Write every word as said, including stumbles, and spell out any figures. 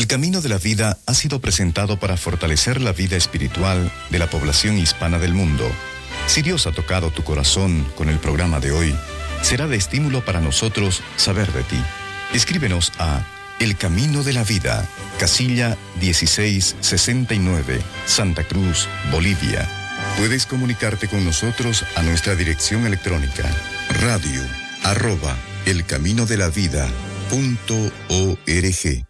Camino de la Vida ha sido presentado para fortalecer la vida espiritual de la población hispana del mundo. Si Dios ha tocado tu corazón con el programa de hoy, será de estímulo para nosotros saber de ti. Escríbenos a El Camino de la Vida, casilla dieciséis sesenta y nueve, Santa Cruz, Bolivia. Puedes comunicarte con nosotros a nuestra dirección electrónica radio arroba elcaminodelavida punto org.